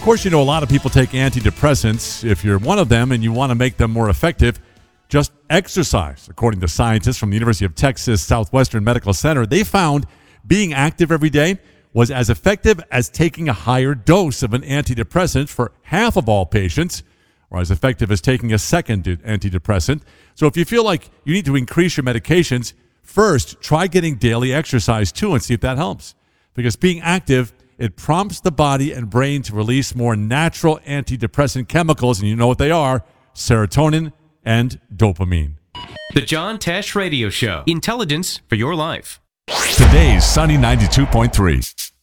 Of course, you know a lot of people take antidepressants. If you're one of them and you want to make them more effective, just exercise. According to scientists from the University of Texas Southwestern Medical Center, they found being active every day was as effective as taking a higher dose of an antidepressant for half of all patients, or as effective as taking a second antidepressant. So if you feel like you need to increase your medications, first try getting daily exercise too and see if that helps. Because being active, it prompts the body and brain to release more natural antidepressant chemicals, and you know what they are: serotonin and dopamine. The John Tesh Radio Show. Intelligence for your life. Today's Sunny 92.3.